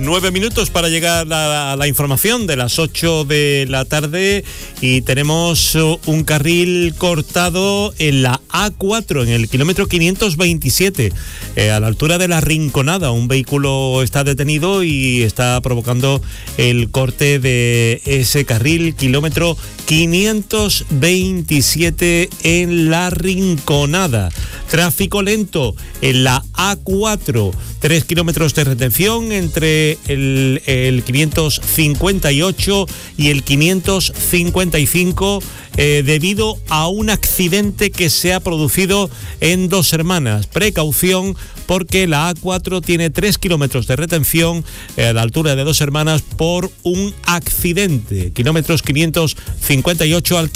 9 minutos para llegar a la información de las 8 de la tarde y tenemos un carril cortado en la A4, en el kilómetro 527, a la altura de La Rinconada. Un vehículo está detenido y está provocando el corte de ese carril, kilómetro 527 en La Rinconada. Tráfico lento en la A4, 3 kilómetros de retención entre el 558 y el 555 debido a un accidente que se ha producido en Dos Hermanas. Precaución, porque la A4 tiene 3 kilómetros de retención a la altura de Dos Hermanas por un accidente. Kilómetros 558 al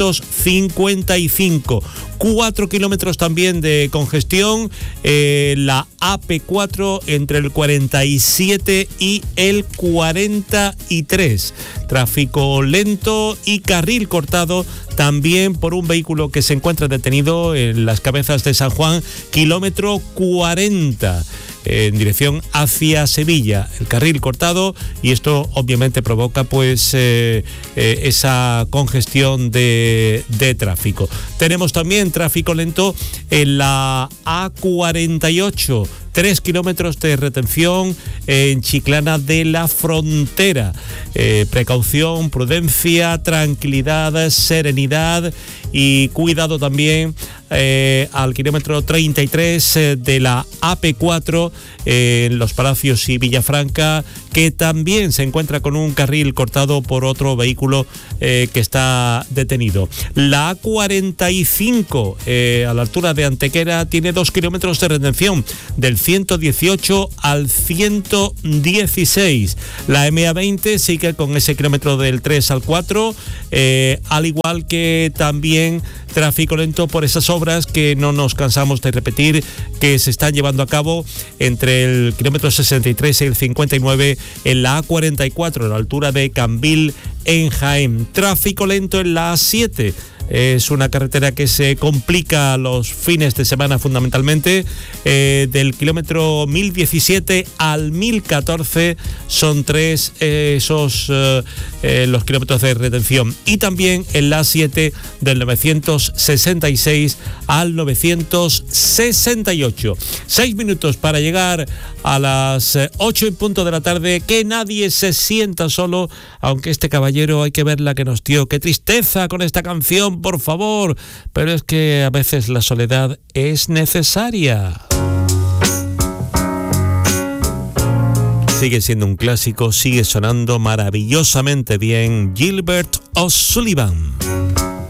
555. 4 kilómetros también de congestión, la AP4 entre el 47 y el 43. Tráfico lento y carril cortado también por un vehículo que se encuentra detenido en las Cabezas de San Juan, kilómetro 40. En dirección hacia Sevilla, el carril cortado, y esto obviamente provoca pues esa congestión de tráfico. Tenemos también tráfico lento en la A48, 3 kilómetros de retención en Chiclana de la Frontera. Precaución, prudencia, tranquilidad, serenidad y cuidado también al kilómetro 33 de la AP4 en Los Palacios y Villafranca, que también se encuentra con un carril cortado por otro vehículo que está detenido. La A45 a la altura de Antequera tiene 2 kilómetros de retención del 118 al 116. La MA20 sigue con ese kilómetro del 3 al 4, al igual que también tráfico lento por esas obras que no nos cansamos de repetir, que se están llevando a cabo entre el kilómetro 63 y el 59 en la A44, a la altura de Cambil en Jaén. Tráfico lento en la A7. Es una carretera que se complica los fines de semana fundamentalmente. Del kilómetro 1017 al 1014 son 3 los kilómetros de retención. Y también en la A7 del 966 al 968. 6 minutos para llegar a las 8 en punto de la tarde. Que nadie se sienta solo, aunque este caballero hay que ver la que nos dio. Qué tristeza con esta canción, por favor, pero es que a veces la soledad es necesaria. Sigue siendo un clásico, sigue sonando maravillosamente bien. Gilbert O'Sullivan.